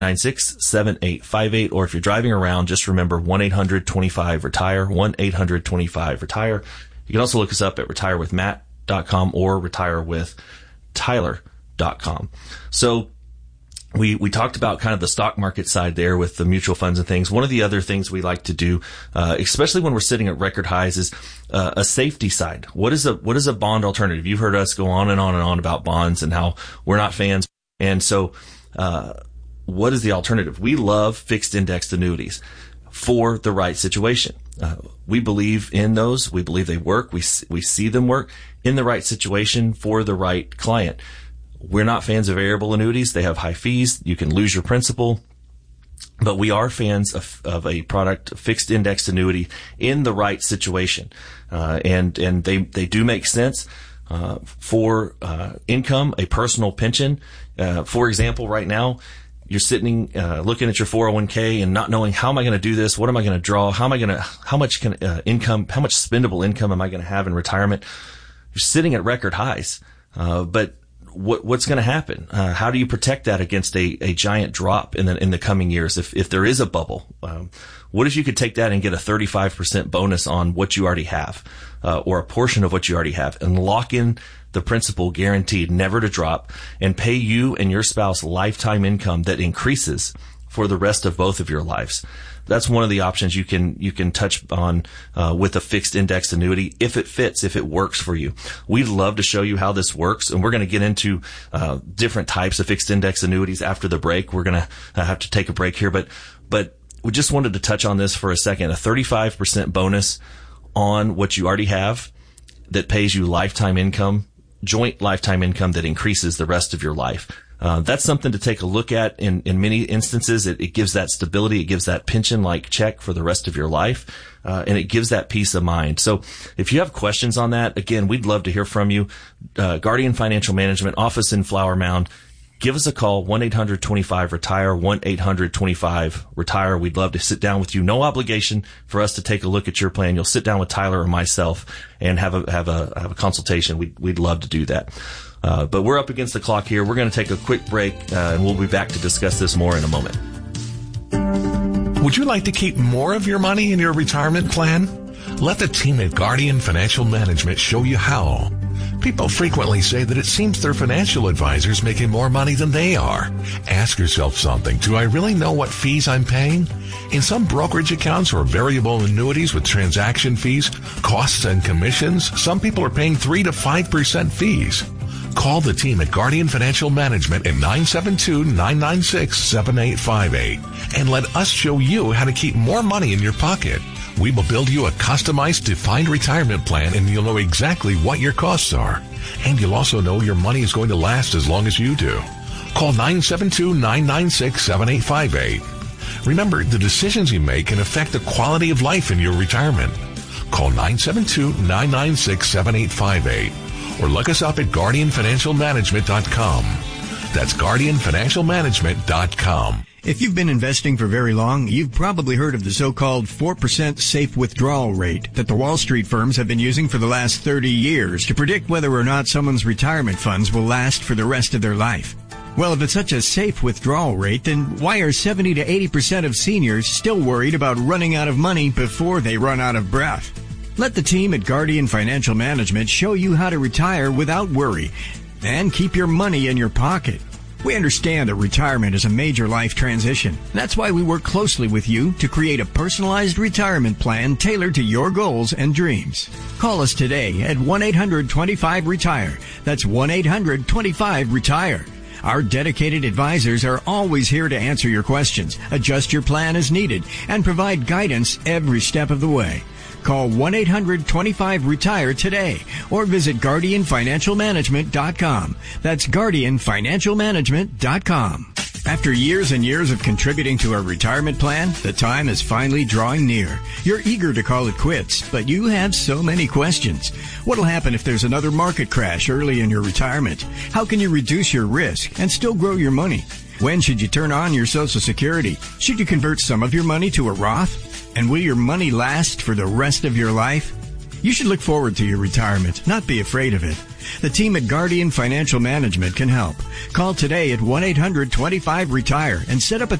800-256-7858. Or if you're driving around, just remember 1-800-25-RETIRE, 1-800-25-RETIRE. You can also look us up at retirewithmatt.com or retirewithtyler.com. So we talked about kind of the stock market side there with the mutual funds and things. One of the other things we like to do, especially when we're sitting at record highs, is a safety side. What is a bond alternative? You've heard us go on and on and on about bonds and how we're not fans. And so, what is the alternative? We love fixed indexed annuities for the right situation. We believe in those. We believe they work. We see them work in the right situation for the right client. We're not fans of variable annuities. They have high fees. You can lose your principal. But we are fans of a product, a fixed indexed annuity in the right situation. And they do make sense, for, income, a personal pension. For example, right now, you're sitting, looking at your 401k and not knowing, how am I going to do this? What am I going to draw? How much spendable income am I going to have in retirement? You're sitting at record highs. But what's going to happen? How do you protect that against a giant drop in the coming years? If there is a bubble, what if you could take that and get a 35% bonus on what you already have, or a portion of what you already have, and lock in the principal guaranteed never to drop, and pay you and your spouse lifetime income that increases for the rest of both of your lives? That's one of the options you can touch on with a fixed indexed annuity if it fits, if it works for you. We'd love to show you how this works, and we're going to get into different types of fixed indexed annuities after the break. We're going to have to take a break here, but we just wanted to touch on this for a second. A 35% bonus on what you already have that pays you lifetime income, joint lifetime income that increases the rest of your life. That's something to take a look at in many instances. It gives that stability. It gives that pension-like check for the rest of your life. And it gives that peace of mind. So if you have questions on that, again, we'd love to hear from you. Guardian Financial Management, office in Flower Mound. Give us a call, 1-800-25-RETIRE, 1-800-25-RETIRE. We'd love to sit down with you. No obligation for us to take a look at your plan. You'll sit down with Tyler or myself and have a consultation. We'd love to do that. But we're up against the clock here. We're going to take a quick break, and we'll be back to discuss this more in a moment. Would you like to keep more of your money in your retirement plan? Let the team at Guardian Financial Management show you how. People frequently say that it seems their financial advisor's making more money than they are. Ask yourself something. Do I really know what fees I'm paying? In some brokerage accounts or variable annuities with transaction fees, costs, and commissions, some people are paying 3 to 5% fees. Call the team at Guardian Financial Management at 972-996-7858 and let us show you how to keep more money in your pocket. We will build you a customized, defined retirement plan, and you'll know exactly what your costs are. And you'll also know your money is going to last as long as you do. Call 972-996-7858. Remember, the decisions you make can affect the quality of life in your retirement. Call 972-996-7858 or look us up at GuardianFinancialManagement.com. That's GuardianFinancialManagement.com. If you've been investing for very long, you've probably heard of the so-called 4% safe withdrawal rate that the Wall Street firms have been using for the last 30 years to predict whether or not someone's retirement funds will last for the rest of their life. Well, if it's such a safe withdrawal rate, then why are 70 to 80% of seniors still worried about running out of money before they run out of breath? Let the team at Guardian Financial Management show you how to retire without worry and keep your money in your pocket. We understand that retirement is a major life transition. That's why we work closely with you to create a personalized retirement plan tailored to your goals and dreams. Call us today at 1-800-25-RETIRE. That's 1-800-25-RETIRE. Our dedicated advisors are always here to answer your questions, adjust your plan as needed, and provide guidance every step of the way. Call 1-800-25-RETIRE today or visit GuardianFinancialManagement.com. That's GuardianFinancialManagement.com. After years and years of contributing to our retirement plan, the time is finally drawing near. You're eager to call it quits, but you have so many questions. What'll happen if there's another market crash early in your retirement? How can you reduce your risk and still grow your money? When should you turn on your Social Security? Should you convert some of your money to a Roth? And will your money last for the rest of your life? You should look forward to your retirement, not be afraid of it. The team at Guardian Financial Management can help. Call today at 1-800-25-RETIRE and set up a